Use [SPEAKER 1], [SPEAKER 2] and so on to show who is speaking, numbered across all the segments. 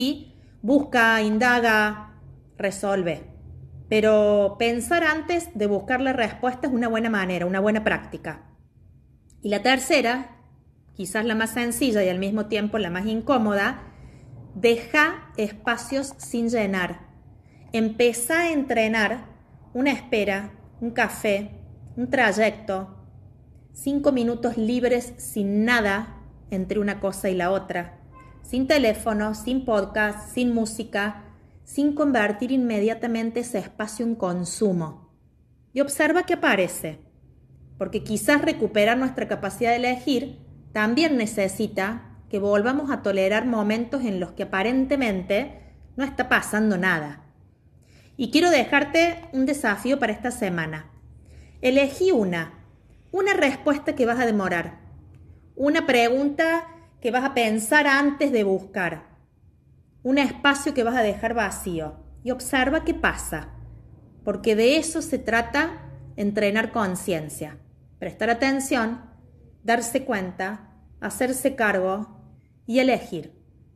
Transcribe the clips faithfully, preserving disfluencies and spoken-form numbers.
[SPEAKER 1] busca, indaga, resuelve. Pero pensar antes de buscar la respuesta es una buena manera, una buena práctica. Y la tercera, quizás la más sencilla y al mismo tiempo la más incómoda, deja espacios sin llenar. Empezá a entrenar una espera, un café, un trayecto, cinco minutos libres sin nada entre una cosa y la otra, sin teléfono, sin podcast, sin música, sin convertir inmediatamente ese espacio en consumo. Y observa qué aparece, porque quizás recuperar nuestra capacidad de elegir también necesita que volvamos a tolerar momentos en los que aparentemente no está pasando nada. Y quiero dejarte un desafío para esta semana. Elegí una, una respuesta que vas a demorar, una pregunta que vas a pensar antes de buscar, un espacio que vas a dejar vacío y observa qué pasa, porque de eso se trata entrenar conciencia, prestar atención, darse cuenta, hacerse cargo y elegir.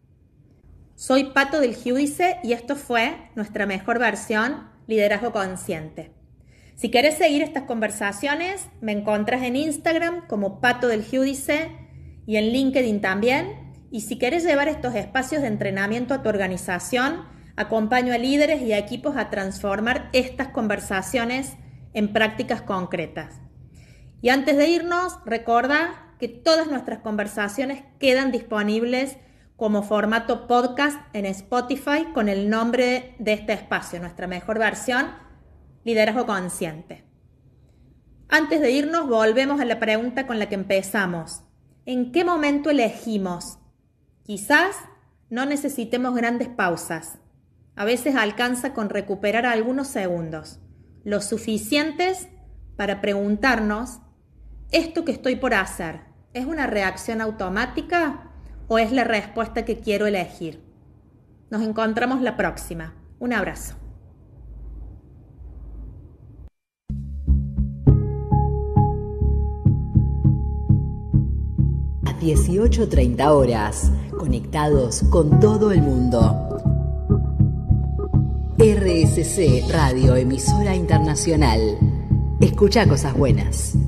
[SPEAKER 1] Soy Pato del Giudice y esto fue nuestra mejor versión, Liderazgo Consciente. Si querés seguir estas conversaciones, me encontrás en Instagram como Pato del Giudice y en LinkedIn también. Y si querés llevar estos espacios de entrenamiento a tu organización, acompaño a líderes y a equipos a transformar estas conversaciones en prácticas concretas. Y antes de irnos, recordá que todas nuestras conversaciones quedan disponibles como formato podcast en Spotify con el nombre de este espacio, nuestra mejor versión, Liderazgo Consciente. Antes de irnos, volvemos a la pregunta con la que empezamos. ¿En qué momento elegimos? Quizás no necesitemos grandes pausas. A veces alcanza con recuperar algunos segundos, lo suficientes para preguntarnos, ¿esto que estoy por hacer es una reacción automática o es la respuesta que quiero elegir? Nos encontramos la próxima. Un abrazo.
[SPEAKER 2] dieciocho treinta horas, conectados con todo el mundo. R S C Radio, emisora internacional. Escucha cosas buenas.